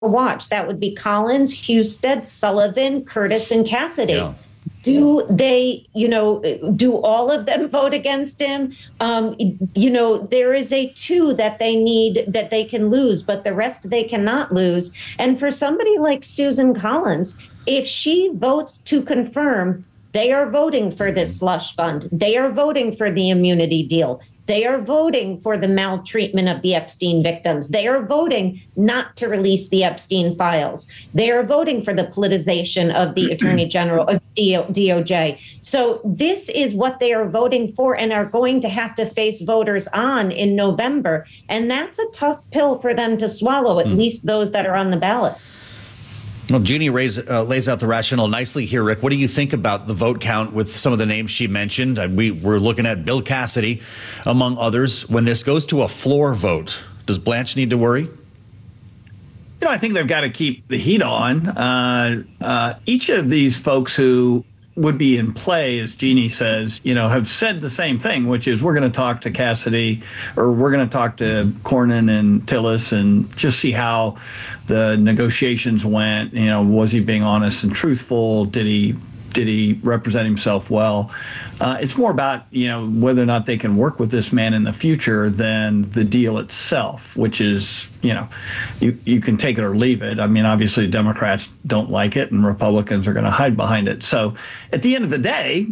watch. That would be Collins, Husted, Sullivan, Curtis, and Cassidy. Yeah. Do they, do all of them vote against him? There is a 2 that they need, that they can lose, but the rest they cannot lose. And for somebody like Susan Collins, if she votes to confirm, they are voting for this slush fund. They are voting for the immunity deal. They are voting for the maltreatment of the Epstein victims. They are voting not to release the Epstein files. They are voting for the politicization of the Attorney General of DOJ. So this is what they are voting for and are going to have to face voters on in November. And that's a tough pill for them to swallow, at least those that are on the ballot. Well, Jeannie lays out the rationale nicely here, Rick. What do you think about the vote count with some of the names she mentioned? We're looking at Bill Cassidy, among others. When this goes to a floor vote, does Blanche need to worry? I think they've got to keep the heat on. Each of these folks who would be in play, as Jeannie says, have said the same thing, which is we're going to talk to Cassidy, or we're going to talk to Cornyn and Tillis and just see how the negotiations went. Was he being honest and truthful? Did he represent himself well? It's more about, whether or not they can work with this man in the future than the deal itself, which is, you can take it or leave it. I mean, obviously Democrats don't like it and Republicans are going to hide behind it. So at the end of the day,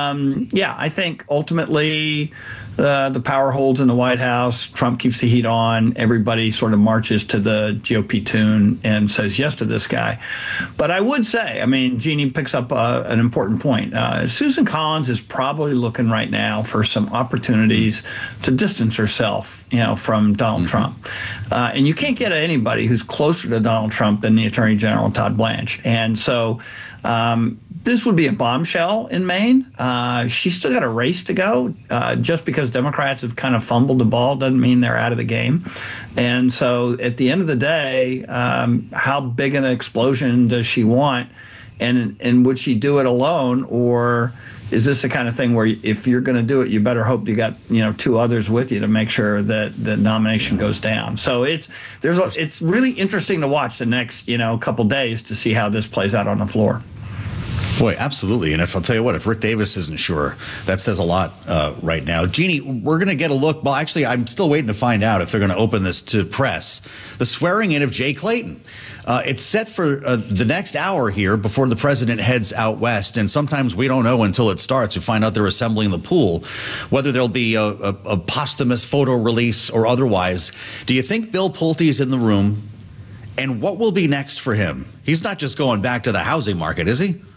I think ultimately the power holds in the White House. Trump keeps the heat on. Everybody sort of marches to the GOP tune and says yes to this guy. But I would say, Jeannie picks up an important point. Susan Collins is probably looking right now for some opportunities to distance herself, from Donald Trump. And you can't get anybody who's closer to Donald Trump than the Attorney General, Todd Blanche. And so this would be a bombshell in Maine. She's still got a race to go. Just because Democrats have kind of fumbled the ball doesn't mean they're out of the game. And so at the end of the day, how big an explosion does she want? And would she do it alone, or is this the kind of thing where if you're going to do it, you better hope you got 2 others with you to make sure that the nomination goes down? So it's really interesting to watch the next couple days to see how this plays out on the floor. Boy, absolutely. And I'll tell you what, if Rick Davis isn't sure, that says a lot right now. Jeannie, we're going to get a look. Well, actually, I'm still waiting to find out if they're going to open this to press. The swearing in of Jay Clayton. It's set for the next hour here before the president heads out west. And sometimes we don't know until it starts. We find out they're assembling the pool, whether there'll be a posthumous photo release or otherwise. Do you think Bill Pulte's in the room? And what will be next for him? He's not just going back to the housing market, is he?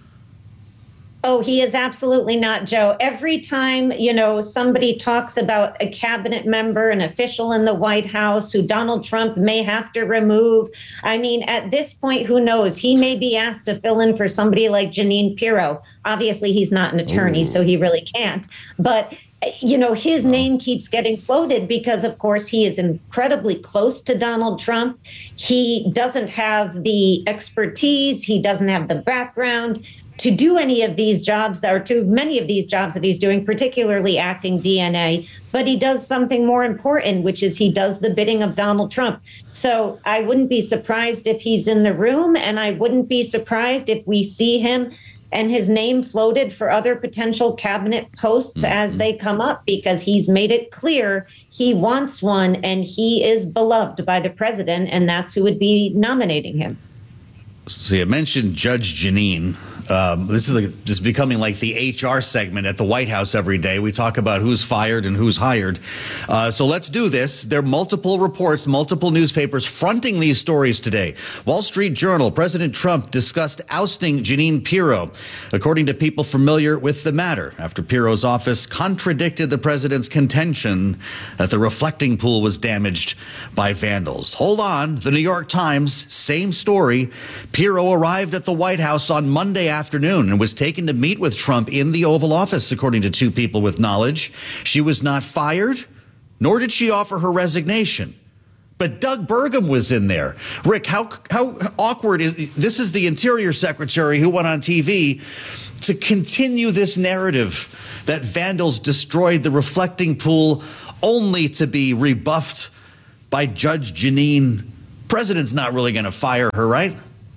Oh, he is absolutely not, Joe. Every time, somebody talks about a cabinet member, an official in the White House who Donald Trump may have to remove. At this point, who knows? He may be asked to fill in for somebody like Jeanine Pirro. Obviously, he's not an attorney, so he really can't. But his name keeps getting floated because, of course, he is incredibly close to Donald Trump. He doesn't have the expertise. He doesn't have the background to do any of these jobs or to many of these jobs that he's doing, particularly acting DNA. But he does something more important, which is he does the bidding of Donald Trump. So I wouldn't be surprised if he's in the room, and I wouldn't be surprised if we see him and his name floated for other potential cabinet posts as they come up, because he's made it clear he wants one and he is beloved by the president, and that's who would be nominating him. See, I mentioned Judge Jeanine. This is just becoming like the HR segment at the White House every day. We talk about who's fired and who's hired. So let's do this. There are multiple reports, multiple newspapers fronting these stories today. Wall Street Journal, President Trump discussed ousting Jeanine Pirro, according to people familiar with the matter, after Pirro's office contradicted the president's contention that the reflecting pool was damaged by vandals. Hold on. The New York Times, same story. Pirro arrived at the White House on Monday afternoon and was taken to meet with Trump in the Oval Office, according to two people with knowledge. She was not fired, nor did she offer her resignation. But Doug Burgum was in there. Rick, how awkward is this? Is the Interior Secretary who went on TV to continue this narrative that vandals destroyed the reflecting pool, only to be rebuffed by Judge Jeanine president's not really going to fire her, right?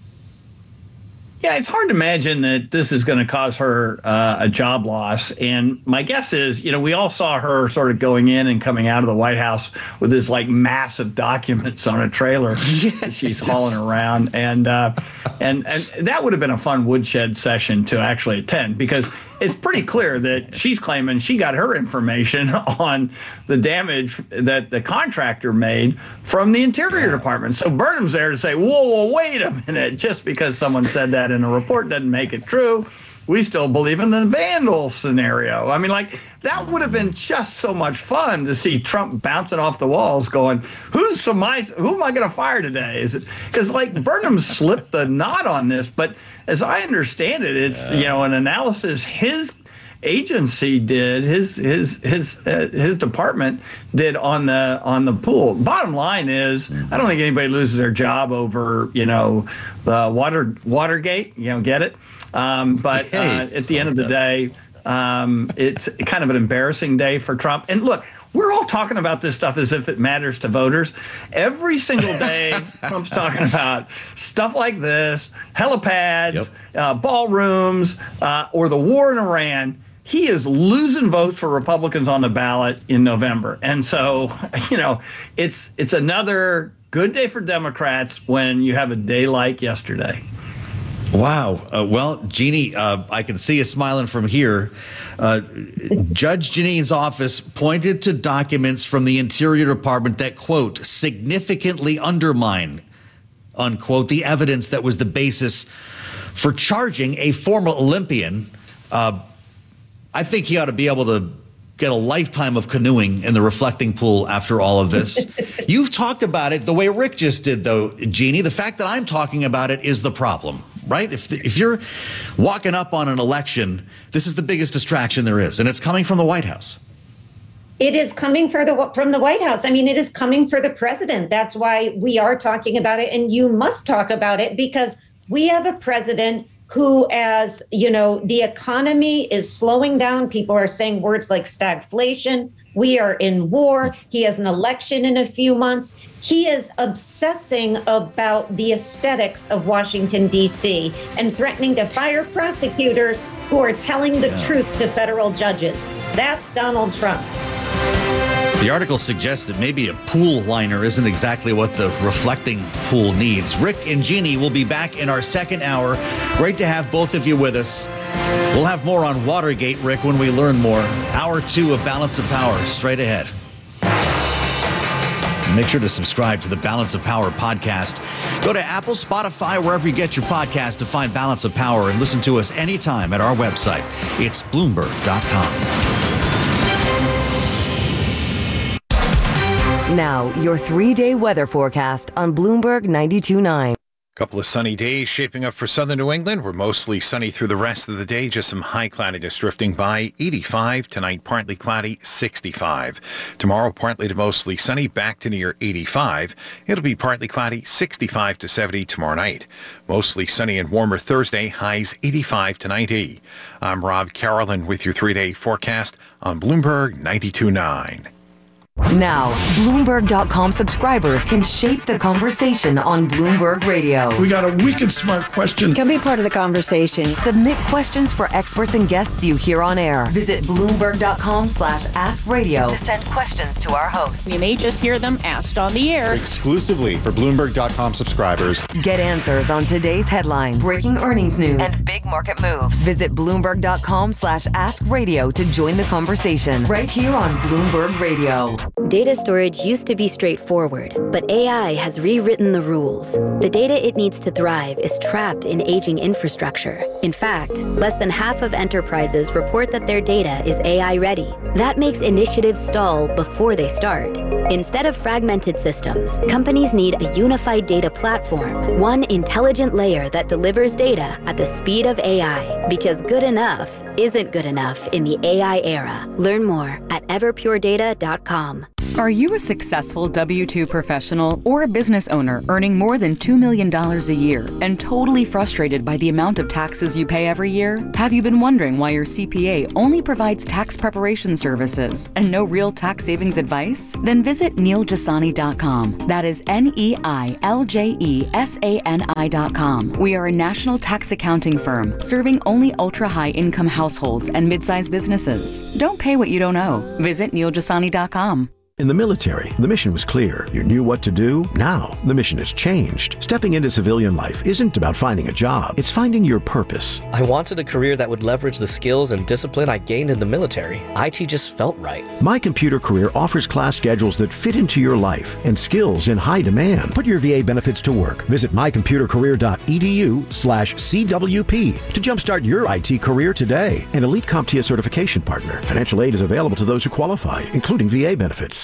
Yeah, it's hard to imagine that this is going to cause her a job loss. And my guess is, we all saw her sort of going in and coming out of the White House with this like massive documents on a trailer that she's hauling around. And that would have been a fun woodshed session to actually attend, because it's pretty clear that she's claiming she got her information on the damage that the contractor made from the Interior Department. So Burnham's there to say, whoa, wait a minute. Just because someone said that in a report doesn't make it true. We still believe in the vandal scenario. I mean, like, that would have been just so much fun to see Trump bouncing off the walls going, who am I going to fire today? Is it because, like, Burnham slipped the knot on this, but as I understand it, it's, an analysis his agency did, his department did on the pool. Bottom line is, I don't think anybody loses their job over, the Watergate, get it? But at the end of the day, it's kind of an embarrassing day for Trump. And look, we're all talking about this stuff as if it matters to voters. Every single day, Trump's talking about stuff like this, helipads, ballrooms, or the war in Iran. He is losing votes for Republicans on the ballot in November. And so, it's another good day for Democrats when you have a day like yesterday. Wow. Well, Jeannie, I can see you smiling from here. Judge Jeanine's office pointed to documents from the Interior Department that, quote, significantly undermine, unquote, the evidence that was the basis for charging a former Olympian. I think he ought to be able to get a lifetime of canoeing in the reflecting pool after all of this. You've talked about it the way Rick just did, though, Jeannie. The fact that I'm talking about it is the problem, right? If you're walking up on an election, this is the biggest distraction there is, and it's coming from the White House. It is coming from the White House. I mean, it is coming for the president. That's why we are talking about it, and you must talk about it, because we have a president who, as you know, the economy is slowing down. People are saying words like stagflation. We are in war. He has an election in a few months. He is obsessing about the aesthetics of Washington, D.C., and threatening to fire prosecutors who are telling the truth to federal judges. That's Donald Trump. The article suggests that maybe a pool liner isn't exactly what the reflecting pool needs. Rick and Jeannie will be back in our second hour. Great to have both of you with us. We'll have more on Watergate, Rick, when we learn more. Hour 2 of Balance of Power straight ahead. Make sure to subscribe to the Balance of Power podcast. Go to Apple, Spotify, wherever you get your podcast to find Balance of Power, and listen to us anytime at our website. It's Bloomberg.com. Now, your 3-day weather forecast on Bloomberg 92.9. Couple of sunny days shaping up for southern New England. We're mostly sunny through the rest of the day. Just some high cloudiness drifting by. 85 tonight, partly cloudy, 65. Tomorrow, partly to mostly sunny, back to near 85. It'll be partly cloudy, 65 to 70 tomorrow night. Mostly sunny and warmer Thursday, highs 85 to 90. I'm Rob Carolyn with your 3-day forecast on Bloomberg 92.9. Now, Bloomberg.com subscribers can shape the conversation on Bloomberg Radio. We got a wicked smart question. Can be part of the conversation. Submit questions for experts and guests you hear on air. Visit Bloomberg.com/AskRadio to send questions to our hosts. You may just hear them asked on the air. Exclusively for Bloomberg.com subscribers. Get answers on today's headlines, breaking earnings news, and big market moves. Visit Bloomberg.com/AskRadio to join the conversation right here on Bloomberg Radio. Data storage used to be straightforward, but AI has rewritten the rules. The data it needs to thrive is trapped in aging infrastructure. In fact, less than half of enterprises report that their data is AI ready. That makes initiatives stall before they start. Instead of fragmented systems, companies need a unified data platform, one intelligent layer that delivers data at the speed of AI, because good enough isn't good enough in the AI era. Learn more at everpuredata.com. Are you a successful W-2 professional or a business owner earning more than $2 million a year and totally frustrated by the amount of taxes you pay every year? Have you been wondering why your CPA only provides tax preparation services and no real tax savings advice? Then visit NeilJasani.com. That is NeilJasani.com. We are a national tax accounting firm serving only ultra-high income households and mid-sized businesses. Don't pay what you don't owe. Visit NeilJasani.com. In the military, the mission was clear. You knew what to do. Now, the mission has changed. Stepping into civilian life isn't about finding a job. It's finding your purpose. I wanted a career that would leverage the skills and discipline I gained in the military. IT just felt right. My Computer Career offers class schedules that fit into your life and skills in high demand. Put your VA benefits to work. Visit mycomputercareer.edu/CWP to jumpstart your IT career today. An elite CompTIA certification partner. Financial aid is available to those who qualify, including VA benefits.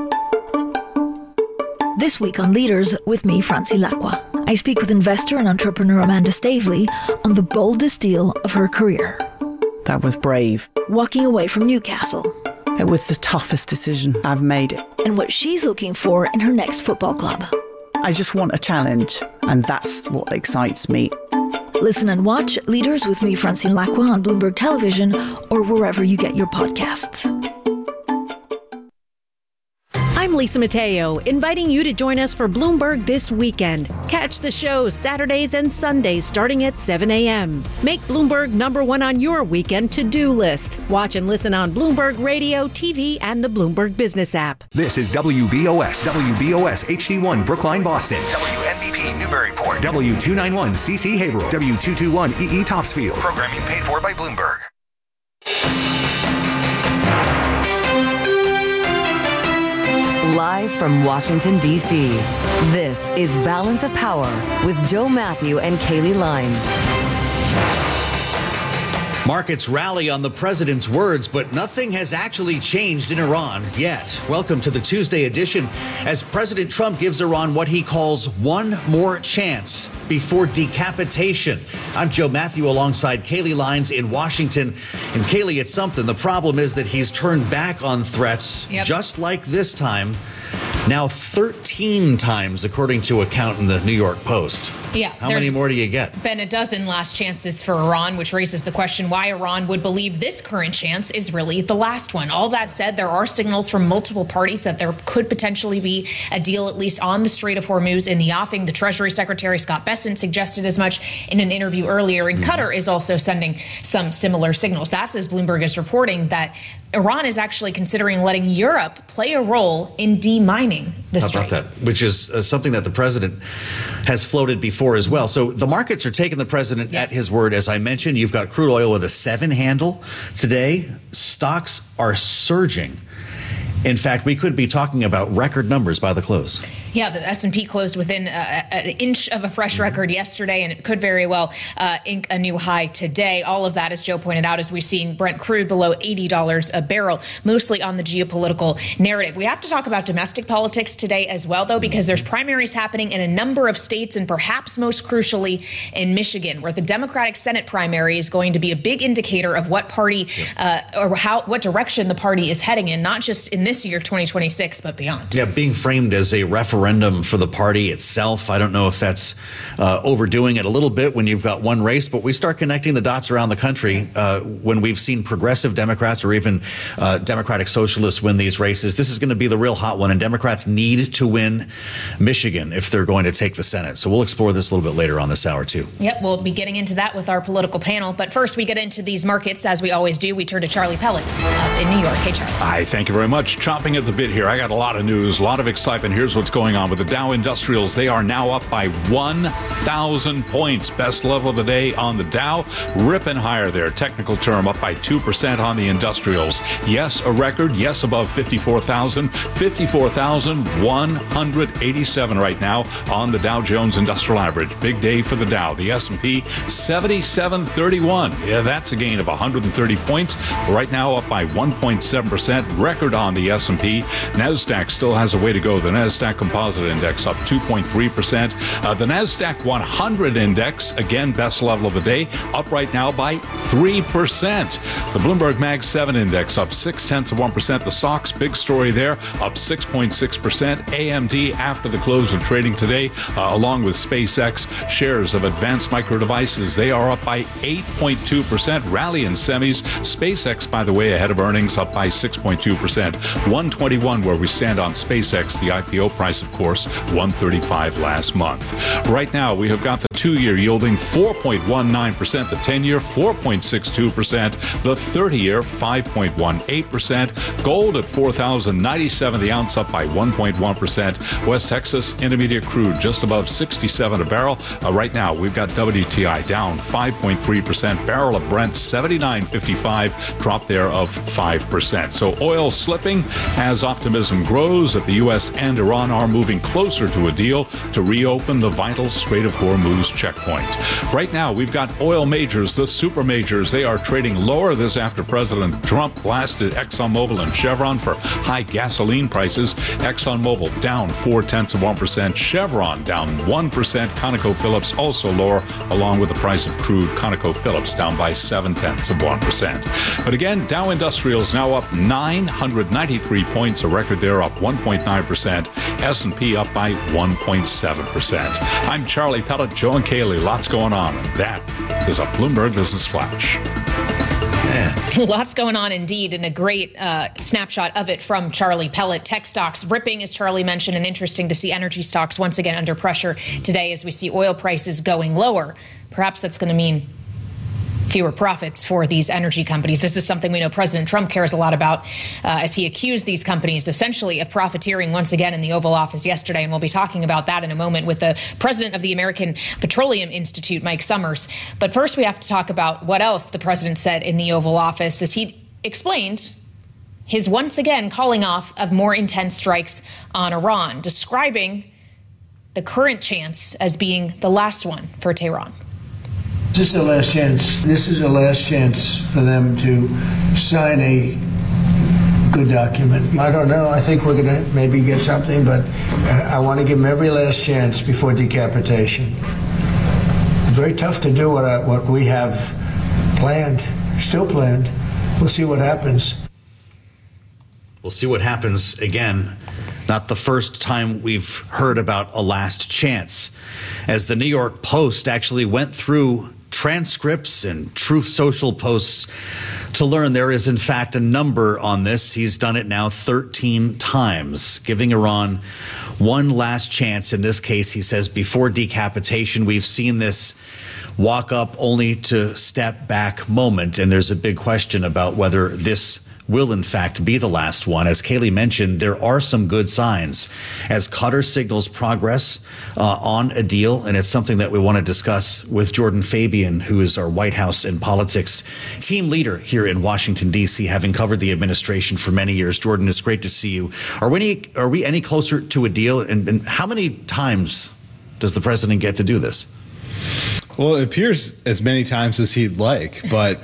This week on Leaders with me, Francine Lacqua. I speak with investor and entrepreneur Amanda Stavely on the boldest deal of her career. That was brave. Walking away from Newcastle. It was the toughest decision. I've made it. And what she's looking for in her next football club. I just want a challenge, and that's what excites me. Listen and watch Leaders with me, Francine Lacqua, on Bloomberg Television or wherever you get your podcasts. I'm Lisa Mateo, inviting you to join us for Bloomberg This Weekend. Catch the show Saturdays and Sundays starting at 7 a.m. Make Bloomberg #1 on your weekend to-do list. Watch and listen on Bloomberg Radio, TV, and the Bloomberg Business app. This is WBOS HD1 Brookline, Boston. WNBP Newburyport. W291 CC Haverhill. W221 EE Topsfield. Programming paid for by Bloomberg. Live from Washington, D.C., this is Balance of Power with Joe Matthew and Kaylee Lines. Markets rally on the president's words, but nothing has actually changed in Iran yet. Welcome to the Tuesday edition as President Trump gives Iran what he calls one more chance before decapitation. I'm Joe Matthew alongside Kaylee Lines in Washington. And Kaylee, it's something. The problem is that he's turned back on threats just like this time. Now 13 times, according to a count in the New York Post. Yeah. How many more do you get? Been a dozen last chances for Iran, which raises the question why Iran would believe this current chance is really the last one. All that said, there are signals from multiple parties that there could potentially be a deal, at least on the Strait of Hormuz in the offing. The Treasury Secretary Scott Bessent suggested as much in an interview earlier. And Qatar is also sending some similar signals. That's as Bloomberg is reporting that Iran is actually considering letting Europe play a role in demining the strait. How about that? Which is something that the president has floated before as well. So the markets are taking the president at his word. As I mentioned, you've got crude oil with a 7 handle today. Stocks are surging. In fact, we could be talking about record numbers by the close. Yeah, the S&P closed within an inch of a fresh record yesterday, and it could very well ink a new high today. All of that, as Joe pointed out, as we've seen Brent crude below $80 a barrel, mostly on the geopolitical narrative. We have to talk about domestic politics today as well, though, because there's primaries happening in a number of states, and perhaps most crucially in Michigan, where the Democratic Senate primary is going to be a big indicator of what party or what direction the party is heading in, not just in this year, 2026, but beyond. Yeah, being framed as a referendum for the party itself. I don't know if that's overdoing it a little bit when you've got one race, but we start connecting the dots around the country when we've seen progressive Democrats or even Democratic socialists win these races. This is going to be the real hot one, and Democrats need to win Michigan if they're going to take the Senate. So we'll explore this a little bit later on this hour, too. Yep, we'll be getting into that with our political panel. But first, we get into these markets, as we always do. We turn to Charlie Pellet up in New York. Hey, Charlie. Hi, thank you very much. Chomping at the bit here. I got a lot of news, a lot of excitement. Here's what's going on with the Dow Industrials. They are now up by 1,000 points. Best level of the day on the Dow. Ripping higher there. Technical term up by 2% on the Industrials. Yes, a record. Yes, above 54,000. 54,187 right now on the Dow Jones Industrial Average. Big day for the Dow. The S&P 7731. Yeah, that's a gain of 130 points. Right now up by 1.7%. Record on the S&P. NASDAQ still has a way to go. The NASDAQ Composite Composite Index up 2.3%. The NASDAQ 100 Index, again, best level of the day, up right now by 3%. The Bloomberg Mag 7 Index up 0.6%. The SOX, big story there, up 6.6%. AMD after the close of trading today, along with SpaceX, shares of Advanced Micro Devices, they are up by 8.2%. Rally in semis. SpaceX, by the way, ahead of earnings, up by 6.2%. 121 where we stand on SpaceX. The IPO price, of course, 135 last month. Right now, we have got the 2-year yielding 4.19%, the 10-year 4.62%, the 30-year 5.18%. Gold at $4,097 the ounce, up by 1.1%. West Texas Intermediate crude just above 67 a barrel. Right now, we've got WTI down 5.3%. Barrel of Brent 79.55, drop there of 5%. So oil slipping as optimism grows that the U.S. and Iran are moving closer to a deal to reopen the vital Strait of Hormuz checkpoint. Right now, we've got oil majors, the super majors. They are trading lower. This after President Trump blasted ExxonMobil and Chevron for high gasoline prices. ExxonMobil down 0.4%. Chevron down 1%. ConocoPhillips also lower, along with the price of crude. ConocoPhillips down by 0.7%. But again, Dow Industrials now up 993 points, a record there, up 1.9%. S&P up by 1.7%. I'm Charlie Pellet, Joe and Kaylee. Lots going on. And that is a Bloomberg Business Flash. Lots going on indeed, and a great snapshot of it from Charlie Pellet. Tech stocks ripping, as Charlie mentioned, and interesting to see energy stocks once again under pressure today as we see oil prices going lower. Perhaps that's going to mean fewer profits for these energy companies. This is something we know President Trump cares a lot about as he accused these companies essentially of profiteering once again in the Oval Office yesterday. And we'll be talking about that in a moment with the president of the American Petroleum Institute, Mike Summers. But first, we have to talk about what else the president said in the Oval Office as he explained his once again calling off of more intense strikes on Iran, describing the current chance as being the last one for Tehran. This is the last chance. This is the last chance for them to sign a good document. I don't know. I think we're going to maybe get something, but I want to give them every last chance before decapitation. It's very tough to do what we have planned, still planned. We'll see what happens. We'll see what happens. Again, not the first time we've heard about a last chance. As the New York Post actually went through transcripts and Truth Social posts to learn there is, in fact, a number on this. He's done it now 13 times, giving Iran one last chance. In this case, he says, before decapitation. We've seen this walk up only to step back moment. And there's a big question about whether this will, in fact, be the last one. As Kaylee mentioned, there are some good signs as Qatar signals progress on a deal, and it's something that we want to discuss with Jordan Fabian, who is our White House and politics team leader here in Washington, D.C., having covered the administration for many years. Jordan, it's great to see you. Are we any closer to a deal? And how many times does the president get to do this? Well, it appears as many times as he'd like, but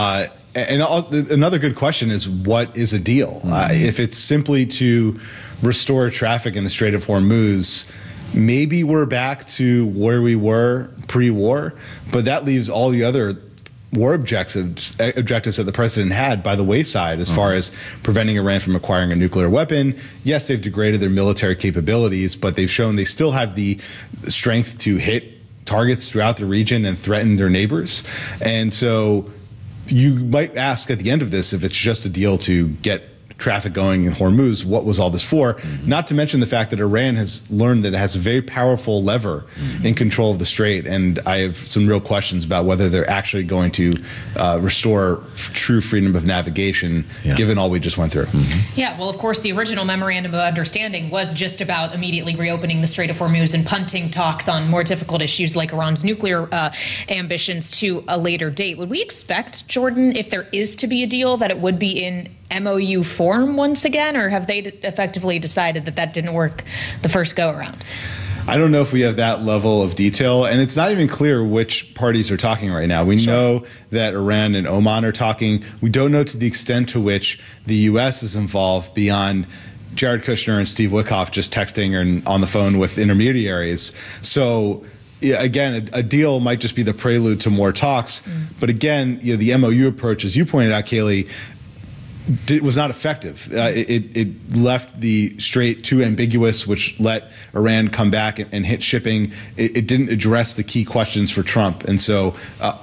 another good question is, what is a deal? If it's simply to restore traffic in the Strait of Hormuz, maybe we're back to where we were pre-war, but that leaves all the other war objectives that the president had by the wayside as far as preventing Iran from acquiring a nuclear weapon. Yes, they've degraded their military capabilities, but they've shown they still have the strength to hit targets throughout the region and threaten their neighbors. And so you might ask at the end of this, if it's just a deal to get traffic going in Hormuz, what was all this for? Not to mention the fact that Iran has learned that it has a very powerful lever in control of the strait. And I have some real questions about whether they're actually going to restore true freedom of navigation, given all we just went through. Yeah, well, of course, the original memorandum of understanding was just about immediately reopening the Strait of Hormuz and punting talks on more difficult issues like Iran's nuclear ambitions to a later date. Would we expect, Jordan, if there is to be a deal, that it would be in MOU form once again, or have they effectively decided that that didn't work the first go around? I don't know if we have that level of detail, and it's not even clear which parties are talking right now. We know that Iran and Oman are talking. We don't know to the extent to which the U.S. is involved beyond Jared Kushner and Steve Witkoff just texting and on the phone with intermediaries. So yeah, again, a deal might just be the prelude to more talks. But again, the MOU approach, as you pointed out, Kayleigh, was not effective. It left the strait too ambiguous, which let Iran come back and hit shipping. It didn't address the key questions for Trump. And so,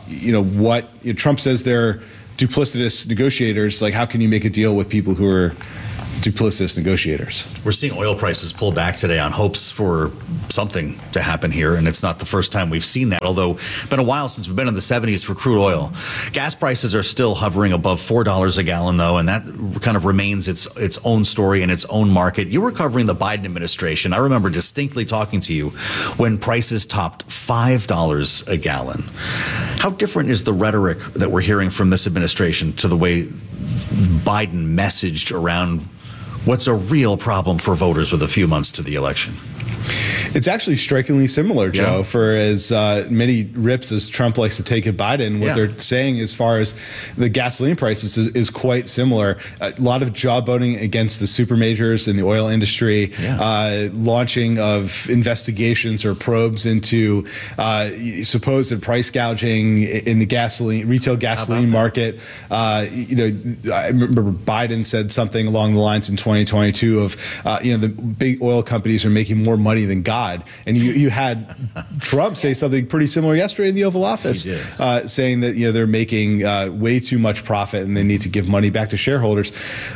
Trump says they're duplicitous negotiators. Like, how can you make a deal with people who are duplicitous negotiators? We're seeing oil prices pull back today on hopes for something to happen here, and it's not the first time we've seen that, although it's been a while since we've been in the 70s for crude oil. Gas prices are still hovering above $4 a gallon, though, and that kind of remains its own story in its own market. You were covering the Biden administration. I remember distinctly talking to you when prices topped $5 a gallon. How different is the rhetoric that we're hearing from this administration to the way Biden messaged around what's a real problem for voters with a few months to the election? It's actually strikingly similar, Joe, for as many rips as Trump likes to take at Biden. What they're saying as far as the gasoline prices is quite similar. A lot of jawboning against the super majors in the oil industry, launching of investigations or probes into supposed price gouging in the retail gasoline market. I remember Biden said something along the lines in 2022 of, the big oil companies are making more money than God. And you had Trump say something pretty similar yesterday in the Oval Office, saying that they're making way too much profit and they need to give money back to shareholders.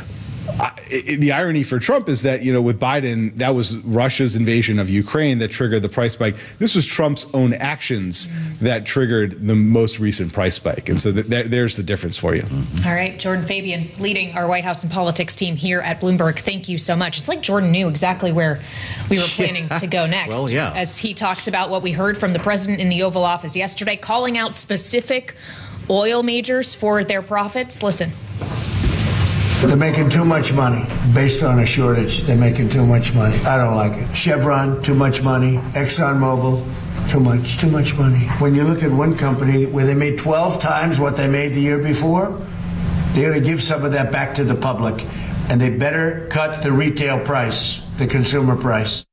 The irony for Trump is that, with Biden, that was Russia's invasion of Ukraine that triggered the price spike. This was Trump's own actions that triggered the most recent price spike. And so there's the difference for you. All right. Jordan Fabian leading our White House and politics team here at Bloomberg. Thank you so much. It's like Jordan knew exactly where we were planning to go next. Well, yeah. As he talks about what we heard from the president in the Oval Office yesterday, calling out specific oil majors for their profits. Listen. They're making too much money based on a shortage. They're making too much money. I don't like it. Chevron, too much money. ExxonMobil, too much money. When you look at one company where they made 12 times what they made the year before, they're going to give some of that back to the public. And they better cut the retail price, the consumer price.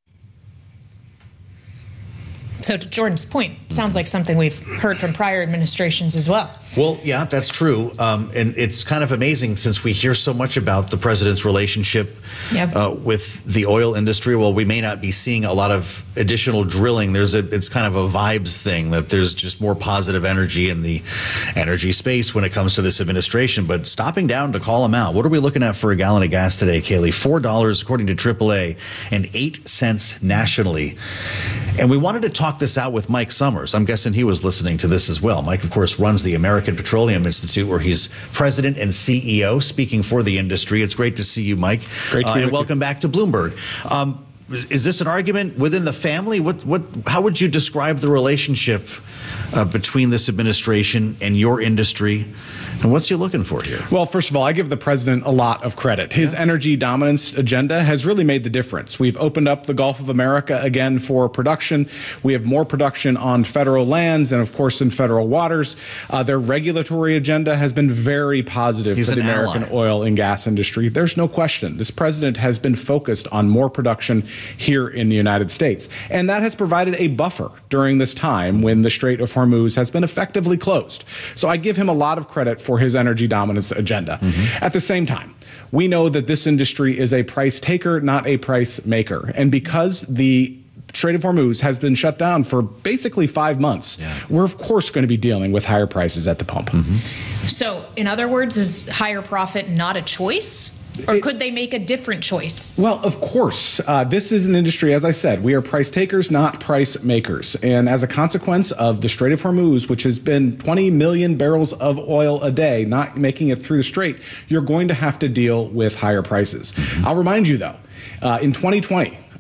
So to Jordan's point, sounds like something we've heard from prior administrations as well. Well, yeah, that's true. And it's kind of amazing since we hear so much about the president's relationship with the oil industry. Well, we may not be seeing a lot of additional drilling. It's kind of a vibes thing that there's just more positive energy in the energy space when it comes to this administration. But stopping down to call them out, what are we looking at for a gallon of gas today, Kayleigh? $4 according to AAA and 8 cents nationally. And we wanted to talk this out with Mike Summers. I'm guessing he was listening to this as well. Mike, of course, runs the American Petroleum Institute, where he's president and CEO, speaking for the industry. It's great to see you, Mike. Great to be and welcome back to Bloomberg. Is this an argument within the family? How would you describe the relationship between this administration and your industry? And what's he looking for here? Well, first of all, I give the president a lot of credit. His energy dominance agenda has really made the difference. We've opened up the Gulf of America again for production. We have more production on federal lands and, of course, in federal waters. Their regulatory agenda has been very positive for the American oil and gas industry. There's no question. This president has been focused on more production here in the United States. And that has provided a buffer during this time when the Strait of Hormuz has been effectively closed. So I give him a lot of credit for his energy dominance agenda. At the same time, we know that this industry is a price taker, not a price maker. And because the Strait of Hormuz has been shut down for basically 5 months, we're of course going to be dealing with higher prices at the pump. So, in other words, is higher profit not a choice? Or could they make a different choice? Well, of course. This is an industry, as I said, we are price takers, not price makers. And as a consequence of the Strait of Hormuz, which has been 20 million barrels of oil a day, not making it through the Strait, you're going to have to deal with higher prices. I'll remind you, though, in 2020,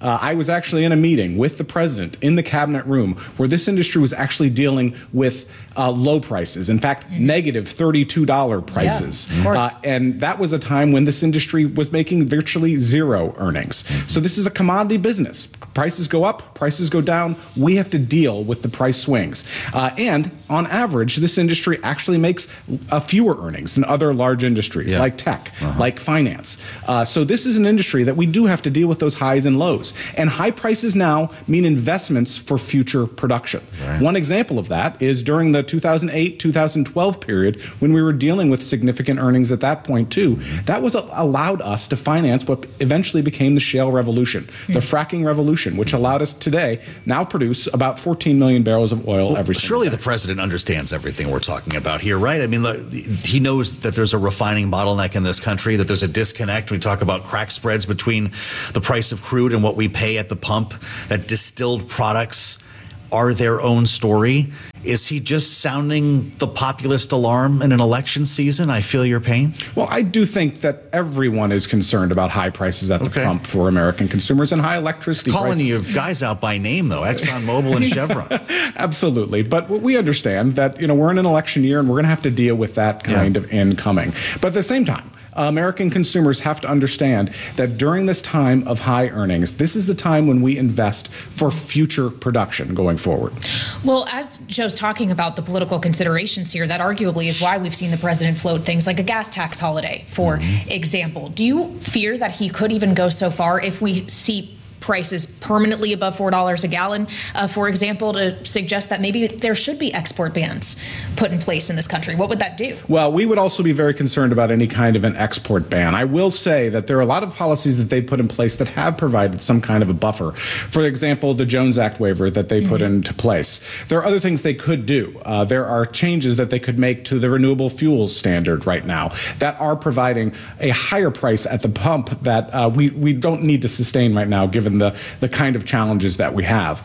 I was actually in a meeting with the president in the cabinet room where this industry was actually dealing with low prices. In fact, negative $32 prices. Yeah, of course. And that was a time when this industry was making virtually zero earnings. So this is a commodity business. Prices go up, prices go down. We have to deal with the price swings. And on average, this industry actually makes fewer earnings than other large industries like tech, like finance. So this is an industry that we do have to deal with those highs and lows. And high prices now mean investments for future production. Right. One example of that is during the 2008-2012 period when we were dealing with significant earnings at that point too. That was allowed us to finance what eventually became the shale revolution, the fracking revolution, which allowed us today now produce about 14 million barrels of oil every single Surely day. the president understands everything we're talking about here, right? I mean, look, he knows that there's a refining bottleneck in this country, that there's a disconnect. We talk about crack spreads between the price of crude and what we pay at the pump, that distilled products are their own story. Is he just sounding the populist alarm in an election season? I feel your pain. Well, I do think that everyone is concerned about high prices at the pump for American consumers and high electricity Calling prices. you guys out by name, though, ExxonMobil and Chevron. Absolutely. But we understand that, we're in an election year and we're going to have to deal with that kind of incoming. But at the same time, American consumers have to understand that during this time of high earnings, this is the time when we invest for future production going forward. Well, as Joe's talking about the political considerations here, that arguably is why we've seen the president float things like a gas tax holiday, for example. Do you fear that he could even go so far if we see prices permanently above $4 a gallon, for example, to suggest that maybe there should be export bans put in place in this country? What would that do? Well, we would also be very concerned about any kind of an export ban. I will say that there are a lot of policies that they put in place that have provided some kind of a buffer. For example, the Jones Act waiver that they put into place. There are other things they could do. There are changes that they could make to the renewable fuels standard right now that are providing a higher price at the pump that we don't need to sustain right now, given the kind of challenges that we have.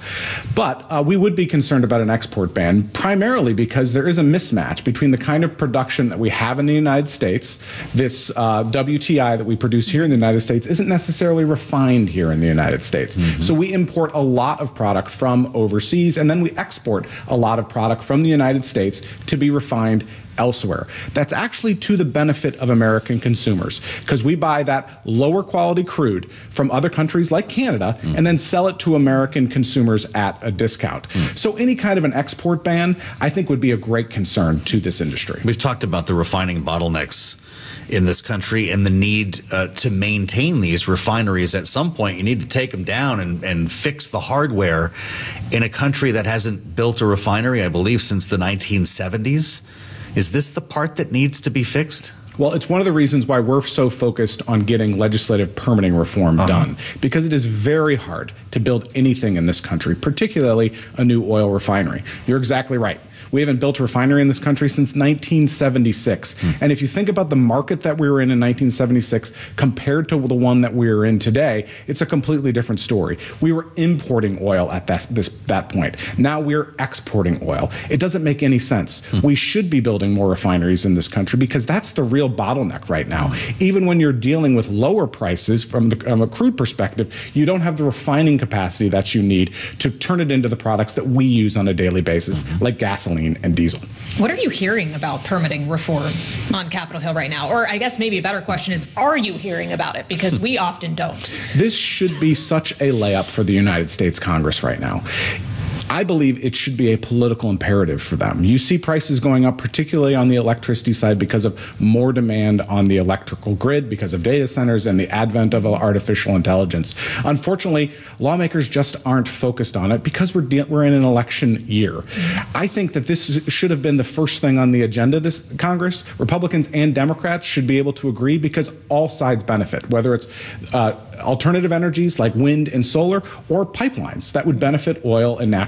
But we would be concerned about an export ban, primarily because there is a mismatch between the kind of production that we have in the United States. This WTI that we produce here in the United States isn't necessarily refined here in the United States. So we import a lot of product from overseas, and then we export a lot of product from the United States to be refined elsewhere. That's actually to the benefit of American consumers, because we buy that lower quality crude from other countries like Canada and then sell it to American consumers at a discount. So any kind of an export ban, I think, would be a great concern to this industry. We've talked about the refining bottlenecks in this country and the need to maintain these refineries. At some point, you need to take them down and fix the hardware in a country that hasn't built a refinery, I believe, since the 1970s. Is this the part that needs to be fixed? Well, it's one of the reasons why we're so focused on getting legislative permitting reform done, because it is very hard to build anything in this country, particularly a new oil refinery. You're exactly right. We haven't built a refinery in this country since 1976. And if you think about the market that we were in 1976 compared to the one that we are in today, it's a completely different story. We were importing oil at that point. Now we're exporting oil. It doesn't make any sense. We should be building more refineries in this country because that's the real bottleneck right now. Even when you're dealing with lower prices from a crude perspective, you don't have the refining capacity that you need to turn it into the products that we use on a daily basis, like gasoline and diesel. What are you hearing about permitting reform on Capitol Hill right now? Or I guess maybe a better question is, are you hearing about it? Because we often don't. This should be such a layup for the United States Congress right now. I believe it should be a political imperative for them. You see prices going up, particularly on the electricity side, because of more demand on the electrical grid, because of data centers and the advent of artificial intelligence. Unfortunately, lawmakers just aren't focused on it because we're in an election year. I think that this should have been the first thing on the agenda this Congress. Republicans and Democrats should be able to agree because all sides benefit, whether it's alternative energies like wind and solar or pipelines that would benefit oil and natural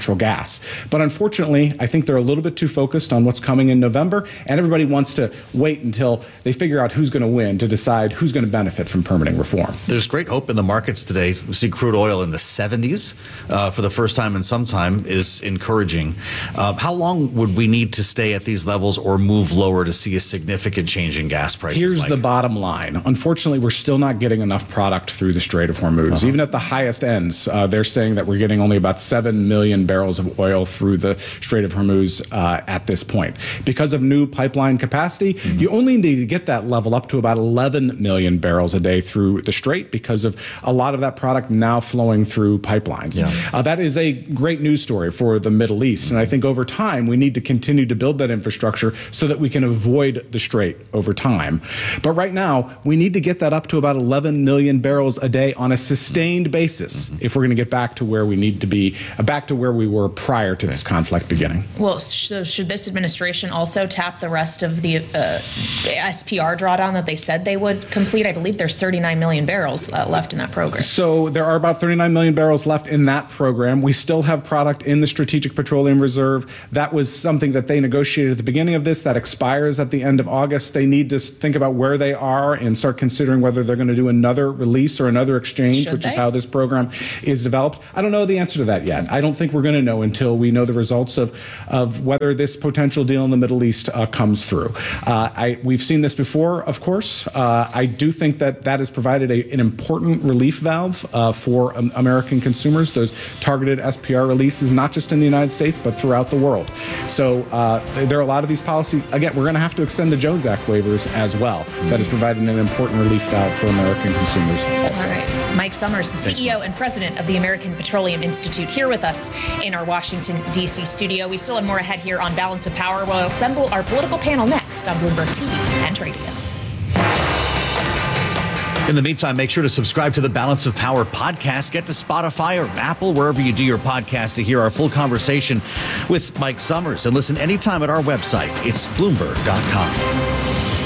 natural gas. But unfortunately, I think they're a little bit too focused on what's coming in November, and everybody wants to wait until they figure out who's going to win to decide who's going to benefit from permitting reform. There's great hope in the markets today. We see crude oil in the 70s for the first time in some time is encouraging. How long would we need to stay at these levels or move lower to see a significant change in gas prices? Here's Mike? the bottom line. Unfortunately, we're still not getting enough product through the Strait of Hormuz. Even at the highest ends, they're saying that we're getting only about 7 million barrels of oil through the Strait of Hormuz at this point. Because of new pipeline capacity, you only need to get that level up to about 11 million barrels a day through the Strait because of a lot of that product now flowing through pipelines. That is a great news story for the Middle East. And I think over time, we need to continue to build that infrastructure so that we can avoid the Strait over time. But right now, we need to get that up to about 11 million barrels a day on a sustained basis if we're going to get back to where we need to be, back to where we were prior to this conflict beginning. Well, so should this administration also tap the rest of the SPR drawdown that they said they would complete? I believe there's 39 million barrels left in that program. So there are about 39 million barrels left in that program. We still have product in the Strategic Petroleum Reserve. That was something that they negotiated at the beginning of this. That expires at the end of August. They need to think about where they are and start considering whether they're going to do another release or another exchange, which is how this program is developed. I don't know the answer to that yet. I don't think we're going to know until we know the results of whether this potential deal in the Middle East comes through. We've seen this before, of course. I do think that has provided an important relief valve for American consumers, those targeted SPR releases, not just in the United States, but throughout the world. So there are a lot of these policies. Again, we're going to have to extend the Jones Act waivers as well. That has provided an important relief valve for American consumers also. All right. Mike Summers, the CEO and president of the American Petroleum Institute, here with us in our Washington, D.C. studio. We still have more ahead here on Balance of Power. We'll assemble our political panel next on Bloomberg TV and radio. In the meantime, make sure to subscribe to the Balance of Power podcast. Get to Spotify or Apple, wherever you do your podcast, to hear our full conversation with Mike Summers. And listen anytime at our website. It's Bloomberg.com.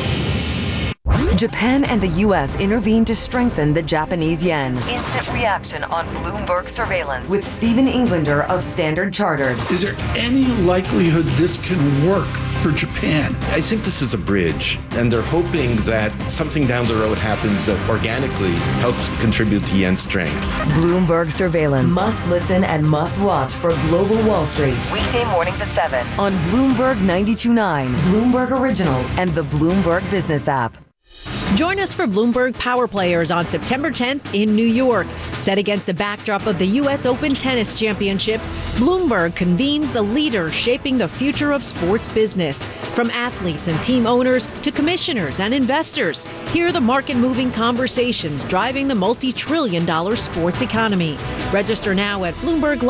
Japan and the U.S. intervened to strengthen the Japanese yen. Instant reaction on Bloomberg surveillance with Stephen Englander of Standard Chartered. Is there any likelihood this can work for Japan? I think this is a bridge, and they're hoping that something down the road happens that organically helps contribute to yen's strength. Bloomberg surveillance. Must listen and must watch for Global Wall Street. Weekday mornings at 7 on Bloomberg 92.9, Bloomberg Originals, and the Bloomberg Business app. Join us for Bloomberg Power Players on September 10th in New York. Set against the backdrop of the U.S. Open Tennis Championships, Bloomberg convenes the leaders shaping the future of sports business. From athletes and team owners to commissioners and investors, hear the market-moving conversations driving the multi-trillion-dollar sports economy. Register now at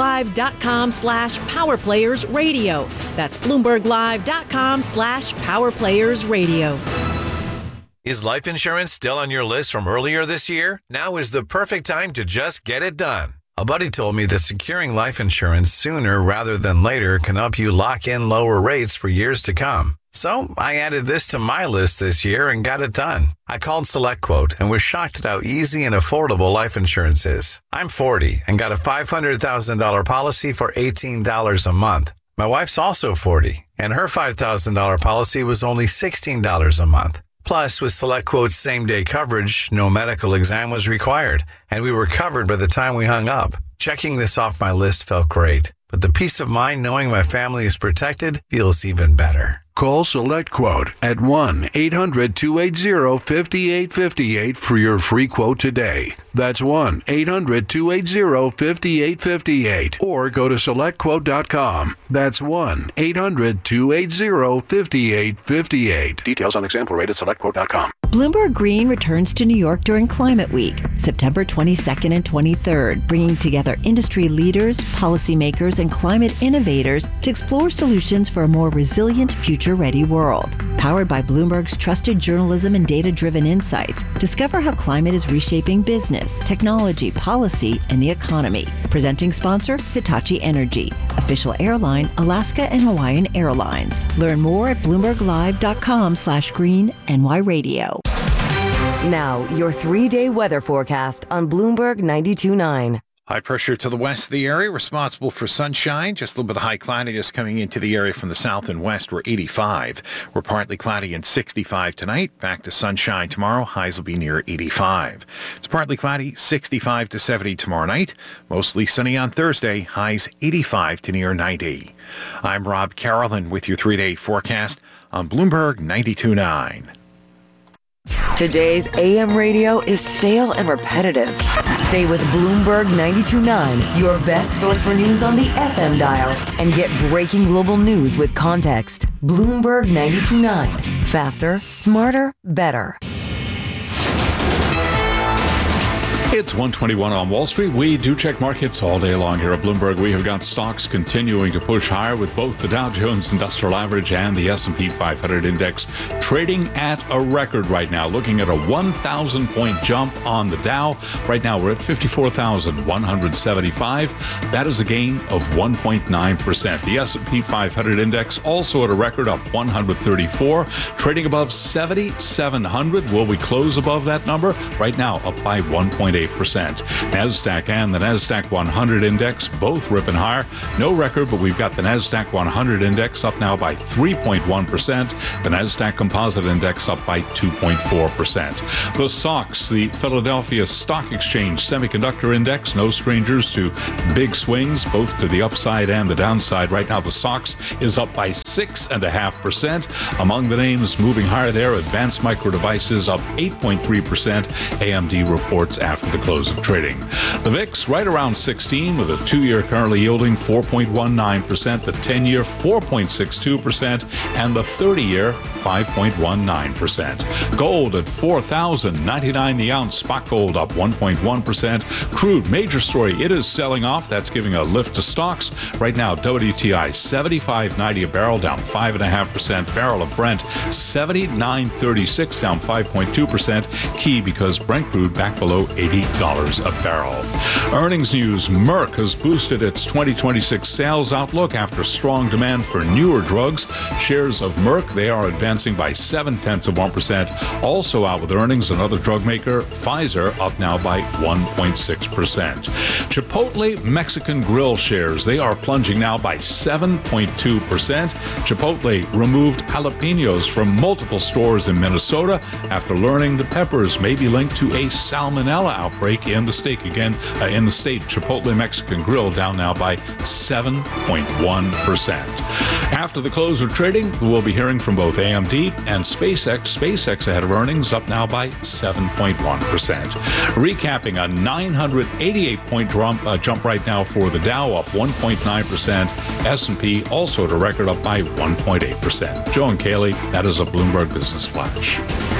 BloombergLive.com/PowerPlayersRadio. That's BloombergLive.com/PowerPlayersRadio. Is life insurance still on your list from earlier this year? Now is the perfect time to just get it done. A buddy told me that securing life insurance sooner rather than later can help you lock in lower rates for years to come. So I added this to my list this year and got it done. I called SelectQuote and was shocked at how easy and affordable life insurance is. I'm 40 and got a $500,000 policy for $18 a month. My wife's also 40 and her $5,000 policy was only $16 a month. Plus, with SelectQuote's same-day coverage, no medical exam was required, and we were covered by the time we hung up. Checking this off my list felt great, but the peace of mind knowing my family is protected feels even better. Call SelectQuote at 1-800-280-5858 for your free quote today. That's 1-800-280-5858. Or go to SelectQuote.com. That's 1-800-280-5858. Details on example rate at SelectQuote.com. Bloomberg Green returns to New York during Climate Week, September 22nd and 23rd, bringing together industry leaders, policymakers, and climate innovators to explore solutions for a more resilient, future-ready world. Powered by Bloomberg's trusted journalism and data-driven insights, discover how climate is reshaping business, technology, policy, and the economy. Presenting sponsor, Hitachi Energy. Official airline, Alaska and Hawaiian Airlines. Learn more at BloombergLive.com/green-NY-radio. Now, your 3-day weather forecast on Bloomberg 92.9. High pressure to the west of the area, responsible for sunshine. Just a little bit of high cloudiness coming into the area from the south and west. We're 85. We're partly cloudy and 65 tonight. Back to sunshine tomorrow. Highs will be near 85. It's partly cloudy, 65 to 70 tomorrow night. Mostly sunny on Thursday. Highs 85 to near 90. I'm Rob Carrollin with your 3-day forecast on Bloomberg 92.9. Today's AM radio is stale and repetitive. Stay with Bloomberg 92.9, your best source for news on the FM dial, and get breaking global news with context. Bloomberg 92.9. Faster, smarter, better. It's 121 on Wall Street. We do check markets all day long here at Bloomberg. We have got stocks continuing to push higher with both the Dow Jones Industrial Average and the S&P 500 Index trading at a record right now, looking at a 1,000-point jump on the Dow. Right now, we're at 54,175. That is a gain of 1.9%. The S&P 500 Index also at a record up 134, trading above 7,700. Will we close above that number? Right now, up by 1.8%. NASDAQ and the NASDAQ 100 Index both ripping higher. No record, but we've got the NASDAQ 100 Index up now by 3.1%. The NASDAQ Composite Index up by 2.4%. The SOX, the Philadelphia Stock Exchange Semiconductor Index, no strangers to big swings, both to the upside and the downside. Right now, the SOX is up by 6.5%. Among the names moving higher there, Advanced Micro Devices up 8.3%. AMD reports after the close of trading. The VIX right around 16 with a 2-year currently yielding 4.19%, the 10-year 4.62%, and the 30-year 5.19%. Gold at $4,099 the ounce. Spot gold up 1.1%. Crude, major story, it is selling off. That's giving a lift to stocks. Right now, WTI $75.90 a barrel, down 5.5%. Barrel of Brent $79.36, down 5.2%. Key because Brent crude back below $80 a barrel. Earnings news. Merck has boosted its 2026 sales outlook after strong demand for newer drugs. Shares of Merck, they are advancing by 0.7%. Also out with earnings, another drug maker, Pfizer, up now by 1.6%. Chipotle Mexican Grill shares, they are plunging now by 7.2%. Chipotle removed jalapenos from multiple stores in Minnesota after learning the peppers may be linked to a salmonella outbreak in the state. Again, in the state, Chipotle Mexican Grill down now by 7.1%. After the close of trading, we'll be hearing from both AMD and SpaceX. SpaceX ahead of earnings, up now by 7.1%. Recapping a 988-point jump right now for the Dow, up 1.9%. S&P also at a record, up by 1.8%. Joe and Kaylee, that is a Bloomberg Business Flash.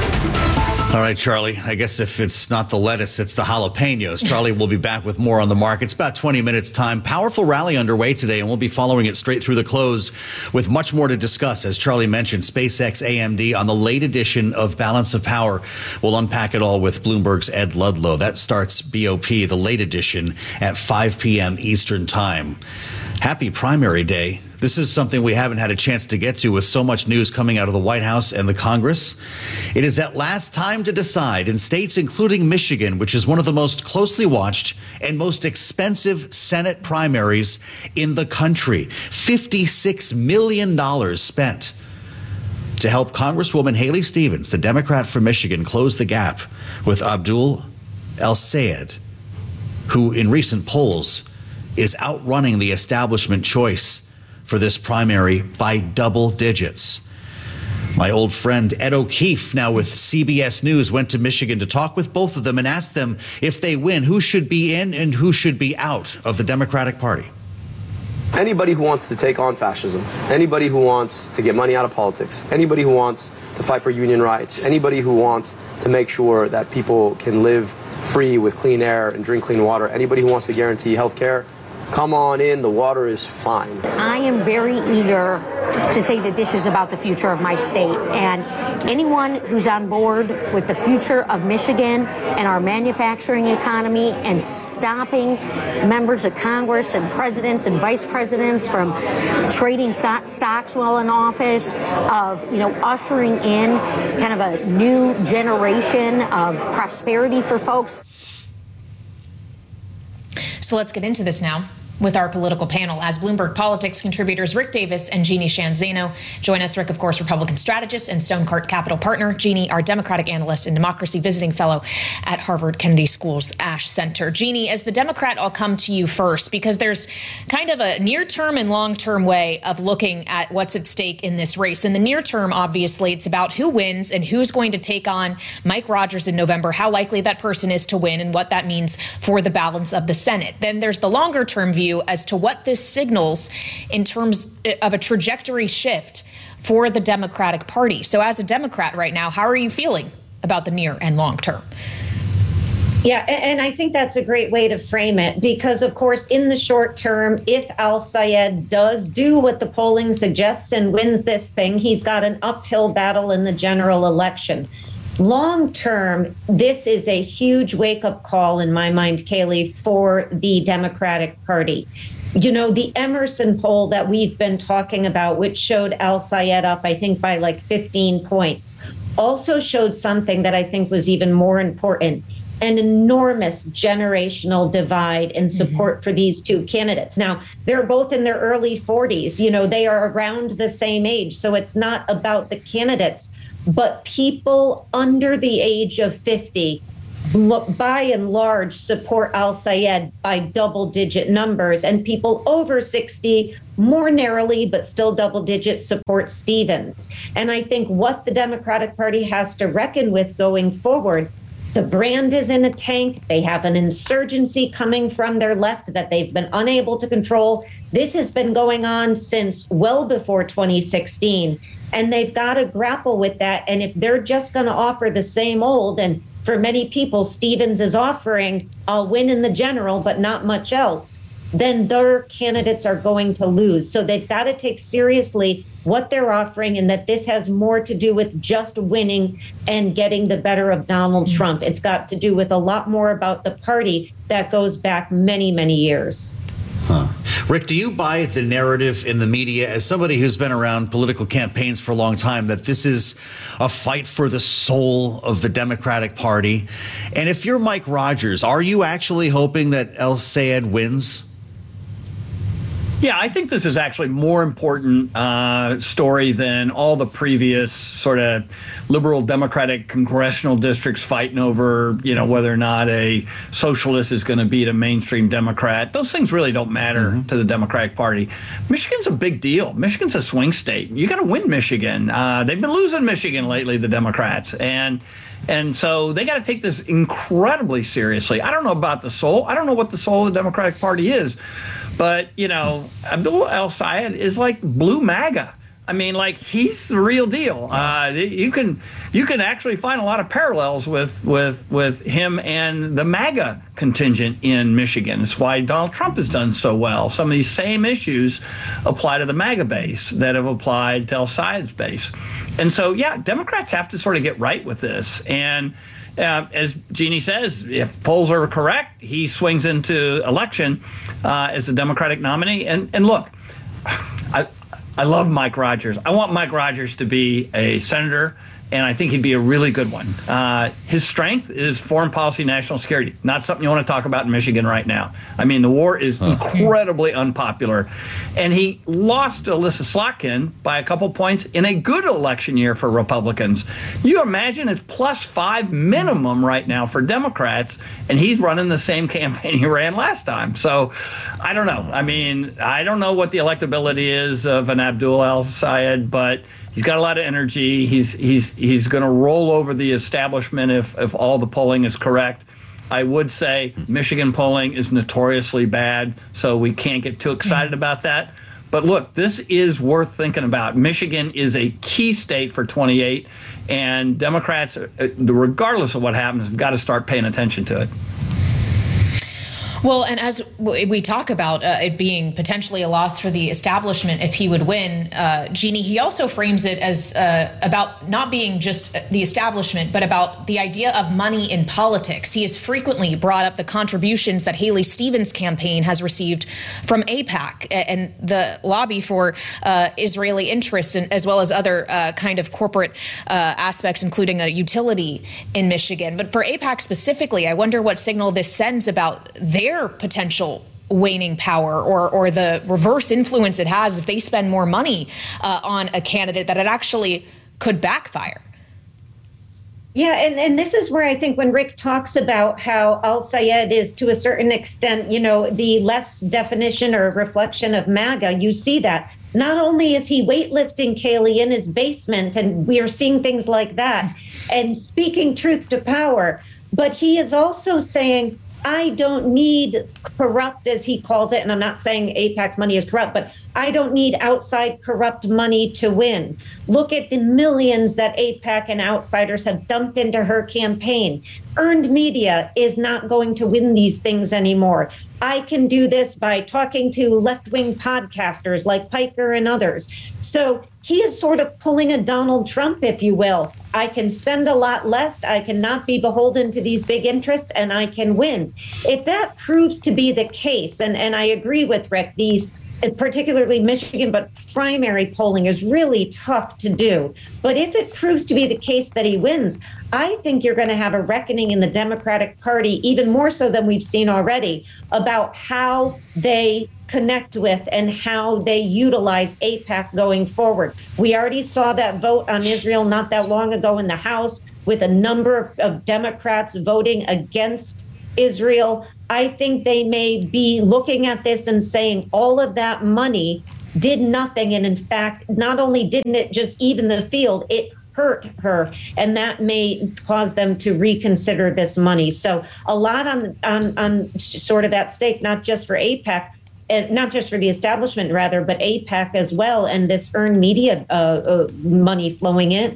All right, Charlie, I guess if it's not the lettuce, it's the jalapenos. Charlie will be back with more on the markets. About 20 minutes time. Powerful rally underway today, and we'll be following it straight through the close with much more to discuss. As Charlie mentioned, SpaceX, AMD on the late edition of Balance of Power. We'll unpack it all with Bloomberg's Ed Ludlow. That starts BOP, the late edition, at 5 p.m. Eastern Time. Happy primary day. This is something we haven't had a chance to get to with so much news coming out of the White House and the Congress. It is at last time to decide in states including Michigan, which is one of the most closely watched and most expensive Senate primaries in the country. $56 million spent to help Congresswoman Haley Stevens, the Democrat from Michigan, close the gap with Abdul El-Sayed, who in recent polls is outrunning the establishment choice for this primary by double digits. My old friend Ed O'Keefe, now with CBS News, went to Michigan to talk with both of them and asked them if they win, who should be in and who should be out of the Democratic Party. Anybody who wants to take on fascism, anybody who wants to get money out of politics, anybody who wants to fight for union rights, anybody who wants to make sure that people can live free with clean air and drink clean water, anybody who wants to guarantee health care, come on in, the water is fine. I am very eager to say that this is about the future of my state. And anyone who's on board with the future of Michigan and our manufacturing economy and stopping members of Congress and presidents and vice presidents from trading stocks while in office, of, ushering in kind of a new generation of prosperity for folks. So let's get into this now with our political panel as Bloomberg Politics contributors Rick Davis and Jeannie Sheehan Zaino join us. Rick, of course, Republican strategist and Stonecart Capital partner. Jeannie, our Democratic analyst and democracy visiting fellow at Harvard Kennedy School's Ash Center. Jeannie, as the Democrat, I'll come to you first because there's kind of a near-term and long-term way of looking at what's at stake in this race. In the near term, obviously, it's about who wins and who's going to take on Mike Rogers in November, how likely that person is to win and what that means for the balance of the Senate. Then there's the longer-term view as to what this signals in terms of a trajectory shift for the Democratic Party. So as a Democrat right now, how are you feeling about the near and long term? Yeah, and I think that's a great way to frame it because, of course, in the short term, if Al-Sayed does do what the polling suggests and wins this thing, he's got an uphill battle in the general election. Long term, this is a huge wake-up call, in my mind, Kayleigh, for the Democratic Party. You know, the Emerson poll that we've been talking about, which showed Al-Sayed up, I think, by like 15 points, also showed something that I think was even more important, an enormous generational divide in support for these two candidates. Now, they're both in their early 40s. You know, they are around the same age. So it's not about the candidates, but people under the age of 50, by and large, support Al-Sayed by double-digit numbers, and people over 60 more narrowly, but still double-digit, support Stevens. And I think what the Democratic Party has to reckon with going forward, the brand is in a tank. They have an insurgency coming from their left that they've been unable to control. This has been going on since well before 2016, and they've got to grapple with that. And if they're just going to offer the same old, and for many people, Stevens is offering, I'll win in the general, but not much else, then their candidates are going to lose. So they've got to take seriously what they're offering and that this has more to do with just winning and getting the better of Donald Trump. It's got to do with a lot more about the party that goes back many, many years. Rick, do you buy the narrative in the media, as somebody who's been around political campaigns for a long time, that this is a fight for the soul of the Democratic Party? And if you're Mike Rogers, are you actually hoping that Al-Sayed wins? Yeah, I think this is actually more important story than all the previous sort of liberal Democratic congressional districts fighting over, you know, whether or not a socialist is going to beat a mainstream Democrat. Those things really don't matter to the Democratic Party. Michigan's a big deal. Michigan's a swing state. You got to win Michigan. They've been losing Michigan lately, the Democrats. And so they got to take this incredibly seriously. I don't know about the soul. I don't know what the soul of the Democratic Party is. But, you know, Abdul Al-Sayed is like blue MAGA. I mean, like, he's the real deal. You can actually find a lot of parallels with him and the MAGA contingent in Michigan. It's why Donald Trump has done so well. Some of these same issues apply to the MAGA base that have applied to Al-Sayed's base. And so, yeah, Democrats have to sort of get right with this. And as Jeannie says, if polls are correct, he swings into election as the Democratic nominee. And look, I love Mike Rogers. I want Mike Rogers to be a senator, and I think he'd be a really good one. His strength is foreign policy, national security. Not something you want to talk about in Michigan right now. I mean, the war is incredibly unpopular. And he lost to Alyssa Slotkin by a couple points in a good election year for Republicans. You imagine it's +5 minimum right now for Democrats, and he's running the same campaign he ran last time. So I don't know. I mean, I don't know what the electability is of an Abdul Al-Sayed, but he's got a lot of energy. He's going to roll over the establishment if all the polling is correct. I would say Michigan polling is notoriously bad, so we can't get too excited about that. But look, this is worth thinking about. Michigan is a key state for 28, and Democrats, regardless of what happens, have got to start paying attention to it. Well, and as we talk about it being potentially a loss for the establishment if he would win, Jeannie, he also frames it as about not being just the establishment, but about the idea of money in politics. He has frequently brought up the contributions that Haley Stevens' campaign has received from AIPAC and the lobby for Israeli interests, and as well as other kind of corporate aspects, including a utility in Michigan. But for AIPAC specifically, I wonder what signal this sends about their their potential waning power or the reverse influence it has if they spend more money on a candidate, that it actually could backfire. Yeah, and this is where I think when Rick talks about how al-Sayed is to a certain extent, the left's definition or reflection of MAGA, you see that. Not only is he weightlifting Kayleigh in his basement, and we are seeing things like that, and speaking truth to power, but he is also saying, I don't need corrupt, as he calls it, and I'm not saying AIPAC's money is corrupt, but I don't need outside corrupt money to win. Look at the millions that AIPAC and outsiders have dumped into her campaign. Earned media is not going to win these things anymore. I can do this by talking to left-wing podcasters like Piker and others. So he is sort of pulling a Donald Trump, if you will. I can spend a lot less, I cannot be beholden to these big interests, and I can win. If that proves to be the case, and I agree with Rick, these, particularly Michigan, but primary polling is really tough to do. But if it proves to be the case that he wins, I think you're going to have a reckoning in the Democratic Party, even more so than we've seen already, about how they connect with and how they utilize AIPAC going forward. We already saw that vote on Israel not that long ago in the House, with a number of Democrats voting against Israel. I think they may be looking at this and saying all of that money did nothing. And in fact, not only didn't it just even the field, it hurt her. And that may cause them to reconsider this money. So a lot on sort of at stake, not just for AIPAC, and not just for the establishment, rather, but AIPAC as well, and this earned media money flowing in.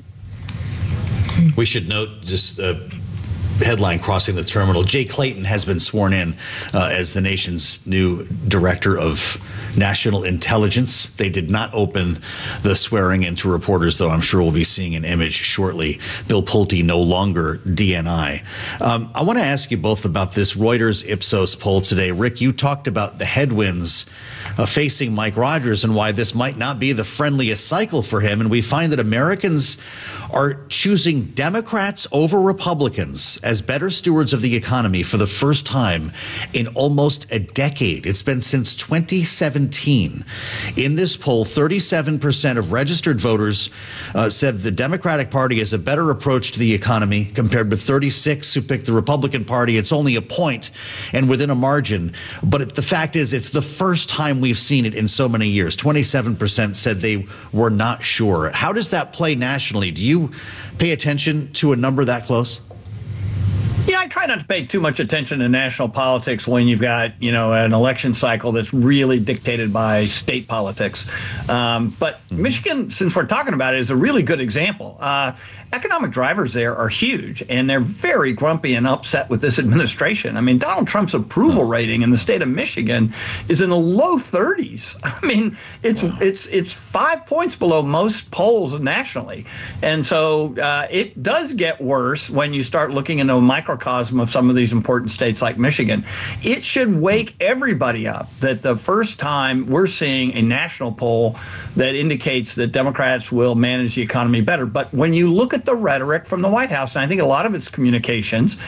We should note just headline crossing the terminal. Jay Clayton has been sworn in as the nation's new director of national intelligence. They did not open the swearing in to reporters, though I'm sure we'll be seeing an image shortly. Bill Pulte no longer DNI. I want to ask you both about this Reuters Ipsos poll today. Rick, you talked about the headwinds facing Mike Rogers and why this might not be the friendliest cycle for him. And we find that Americans are choosing Democrats over Republicans as better stewards of the economy for the first time in almost a decade. It's been since 2017. In this poll, 37% of registered voters said the Democratic Party has a better approach to the economy, compared with 36 who picked the Republican Party. It's only a point and within a margin. But the fact is, it's the first time we've seen it in so many years. 27% said they were not sure. How does that play nationally? Do you pay attention to a number that close? Yeah, I try not to pay too much attention to national politics when you've got, an election cycle that's really dictated by state politics. But Michigan, since we're talking about it, is a really good example. Economic drivers there are huge, and they're very grumpy and upset with this administration. I mean, Donald Trump's approval rating in the state of Michigan is in the low 30s. I mean, it's 5 points below most polls nationally. And so it does get worse when you start looking into a microcosm of some of these important states like Michigan. It should wake everybody up that the first time we're seeing a national poll that indicates that Democrats will manage the economy better. But when you look at the rhetoric from the White House, and I think a lot of its communications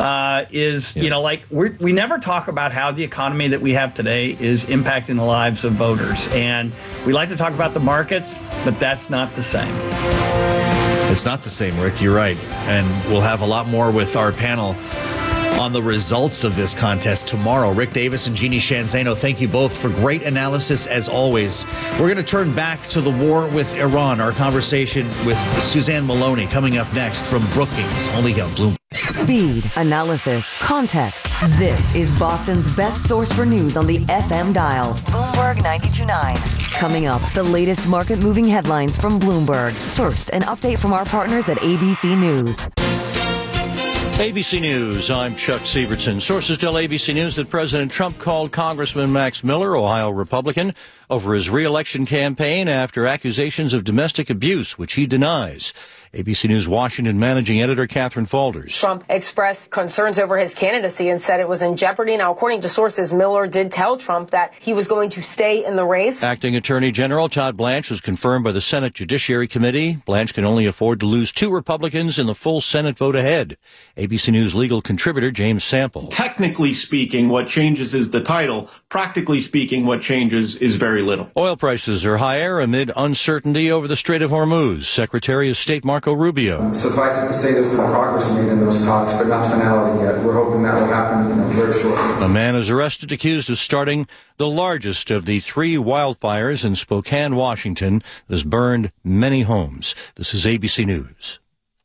we never talk about how the economy that we have today is impacting the lives of voters. And we like to talk about the markets, but that's not the same. It's not the same, Rick. You're right. And we'll have a lot more with our panel on the results of this contest tomorrow. Rick Davis and Jeannie Shanzano, thank you both for great analysis as always. We're going to turn back to the war with Iran. Our conversation with Suzanne Maloney coming up next from Brookings, only on Bloomberg. Speed, analysis, context. This is Boston's best source for news on the FM dial. Bloomberg 92.9. Coming up, the latest market-moving headlines from Bloomberg. First, an update from our partners at ABC News. ABC News, I'm Chuck Sievertson. Sources tell ABC News that President Trump called Congressman Max Miller, Ohio Republican, over his re-election campaign after accusations of domestic abuse, which he denies. ABC News Washington managing editor Catherine Falders. Trump expressed concerns over his candidacy and said it was in jeopardy. Now, according to sources, Miller did tell Trump that he was going to stay in the race. Acting Attorney General Todd Blanche was confirmed by the Senate Judiciary Committee. Blanche can only afford to lose 2 Republicans in the full Senate vote ahead. ABC News legal contributor James Sample. Technically speaking, what changes is the title. Practically speaking, what changes is very little. Oil prices are higher amid uncertainty over the Strait of Hormuz. Secretary of State Marco Rubio. Suffice it to say there's been progress made in those talks, but not finality yet. We're hoping that will happen very shortly. A man is arrested accused of starting the largest of the 3 wildfires in Spokane, Washington, that has burned many homes. This is ABC News.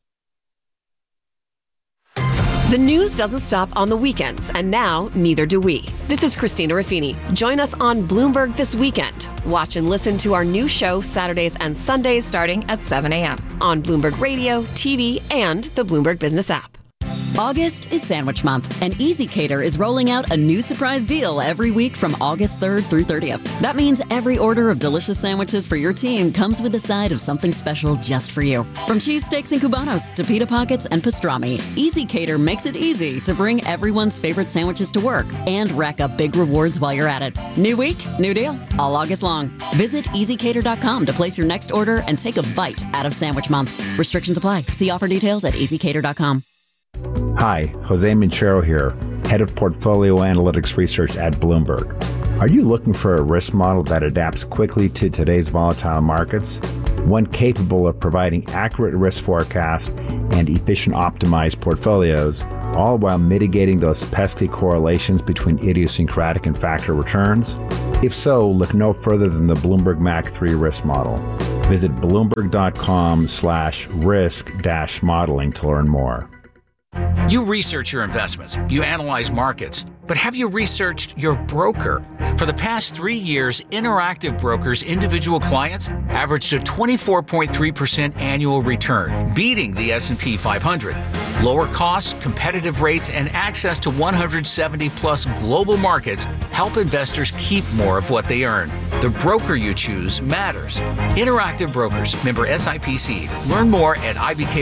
The news doesn't stop on the weekends, and now neither do we. This is Christina Ruffini. Join us on Bloomberg This Weekend. Watch and listen to our new show Saturdays and Sundays starting at 7 a.m. on Bloomberg Radio, TV, and the Bloomberg Business app. August is Sandwich Month, and EasyCater is rolling out a new surprise deal every week from August 3rd through 30th. That means every order of delicious sandwiches for your team comes with a side of something special just for you. From cheesesteaks and Cubanos to pita pockets and pastrami, EasyCater makes it easy to bring everyone's favorite sandwiches to work and rack up big rewards while you're at it. New week, new deal, all August long. Visit EasyCater.com to place your next order and take a bite out of Sandwich Month. Restrictions apply. See offer details at EasyCater.com. Hi, Jose Minchero here, Head of Portfolio Analytics Research at Bloomberg. Are you looking for a risk model that adapts quickly to today's volatile markets? One capable of providing accurate risk forecasts and efficient optimized portfolios, all while mitigating those pesky correlations between idiosyncratic and factor returns? If so, look no further than the Bloomberg Mac 3 risk model. Visit bloomberg.com/risk-modeling to learn more. You research your investments, you analyze markets, but have you researched your broker? For the past 3 years, Interactive Brokers' individual clients averaged a 24.3% annual return, beating the S&P 500. Lower costs, competitive rates, and access to 170-plus global markets help investors keep more of what they earn. The broker you choose matters. Interactive Brokers, member SIPC. Learn more at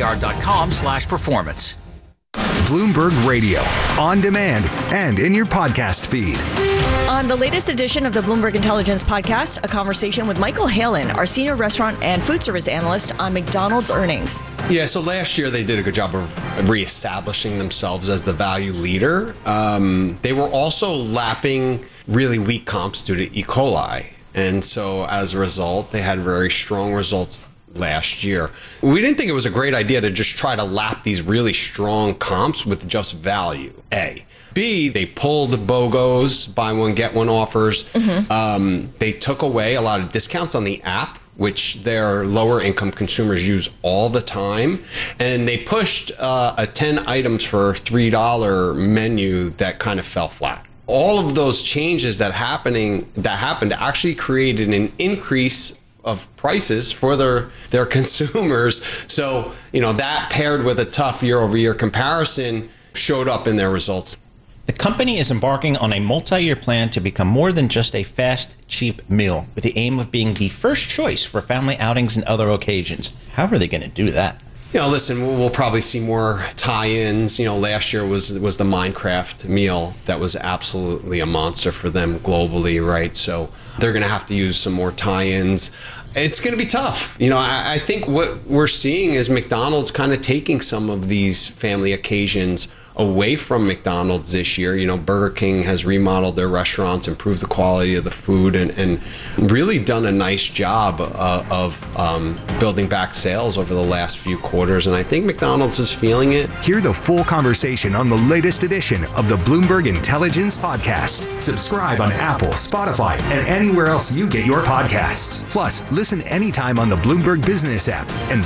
ibkr.com/performance. Bloomberg Radio, on demand and in your podcast feed. On the latest edition of the Bloomberg Intelligence Podcast, a conversation with Michael Halen, our senior restaurant and food service analyst on McDonald's earnings. Yeah, so last year they did a good job of reestablishing themselves as the value leader. They were also lapping really weak comps due to E. coli. And so as a result, they had very strong results last year. We didn't think it was a great idea to just try to lap these really strong comps with just value, A. B, they pulled BOGOs, buy one, get one offers. They took away a lot of discounts on the app, which their lower income consumers use all the time. And they pushed a 10 items for $3 menu that kind of fell flat. All of those changes that happened actually created an increase of prices for their consumers. So, that paired with a tough year-over-year comparison showed up in their results. The company is embarking on a multi-year plan to become more than just a fast, cheap meal, with the aim of being the first choice for family outings and other occasions. How are they going to do that? Listen, we'll probably see more tie-ins. Last year was the Minecraft meal that was absolutely a monster for them globally, right? So they're going to have to use some more tie-ins. It's going to be tough. I think what we're seeing is McDonald's kind of taking some of these family occasions away from McDonald's this year. Burger King has remodeled their restaurants, improved the quality of the food, and really done a nice job of building back sales over the last few quarters. And I think McDonald's is feeling it. Hear the full conversation on the latest edition of the Bloomberg Intelligence Podcast. Subscribe on Apple, Spotify, and anywhere else you get your podcasts. Plus, listen anytime on the Bloomberg Business app and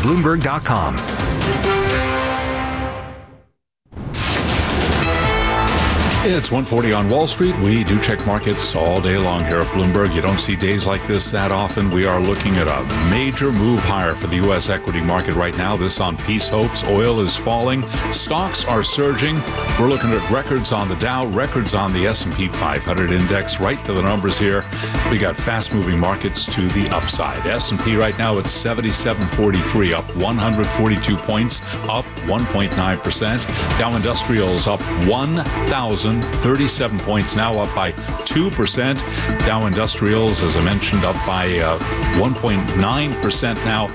Bloomberg.com. It's 1:40 on Wall Street. We do check markets all day long here at Bloomberg. You don't see days like this that often. We are looking at a major move higher for the U.S. equity market right now. This on peace hopes. Oil is falling. Stocks are surging. We're looking at records on the Dow, records on the S&P 500 index. Right to the numbers here. We got fast-moving markets to the upside. S&P right now at 77.43, up 142 points, up 1.9%. Dow Industrials up 1,037 points, now up by 2%. Dow Industrials, as I mentioned, up by 1.9% now.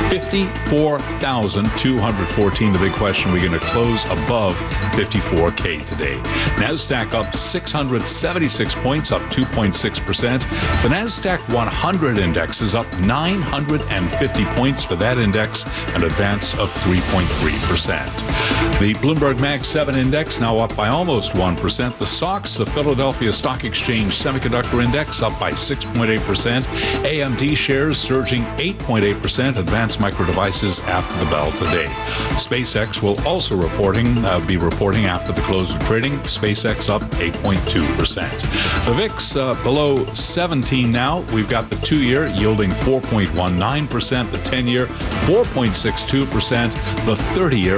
54,214. The big question, we're going to close above 54K today. NASDAQ up 676 points, up 2.6%. The NASDAQ 100 index is up 950 points for that index, an advance of 3.3%. The Bloomberg Mag 7 index now up by almost 1%. The SOX, the Philadelphia Stock Exchange Semiconductor Index, up by 6.8%. AMD shares surging 8.8%. Advanced Micro Devices after the bell today. SpaceX will also be reporting after the close of trading. SpaceX up 8.2%. The VIX below 17 now. We've got the 2-year yielding 4.19%, the 10-year 4.62%, the 30-year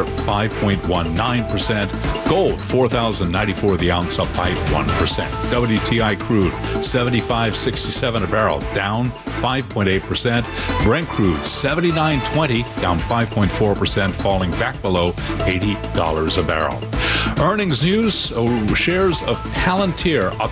5.19%. Gold $4,094 the ounce, up by 1%. WTI crude $75.67 a barrel, down 5.8%. Brent crude $79.20, down 5.4%, falling back below $80 a barrel. Earnings news, shares of Palantir up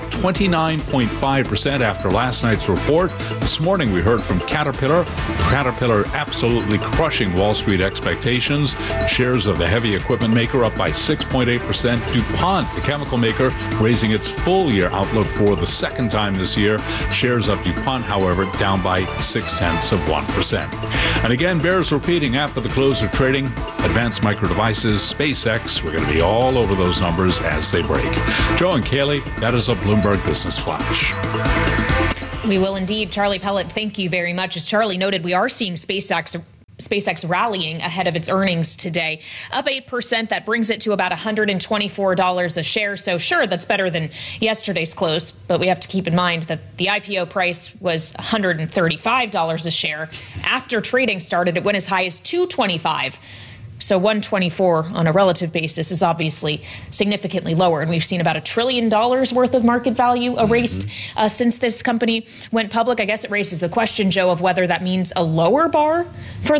29.5% after last night's report. This morning we heard from Caterpillar. Caterpillar absolutely crushing Wall Street expectations. Shares of the heavy equipment maker up by 6.8%. DuPont, the chemical maker, raising its full year outlook for the second time this year. Shares of DuPont, however, down by 0.6%. And again, bears repeating after the close of trading. Advanced Micro Devices, SpaceX, we're going to be all over those numbers as they break. Joe and Kaylee, that is a Bloomberg Business Flash. We will indeed. Charlie Pellet, thank you very much. As Charlie noted, we are seeing SpaceX rallying ahead of its earnings today, up 8%. That brings it to about $124 a share. So sure, that's better than yesterday's close, but we have to keep in mind that the IPO price was $135 a share. After trading started, it went as high as $225. So 124 on a relative basis is obviously significantly lower. And we've seen about $1 trillion worth of market value erased since this company went public. I guess it raises the question, Joe, of whether that means a lower bar for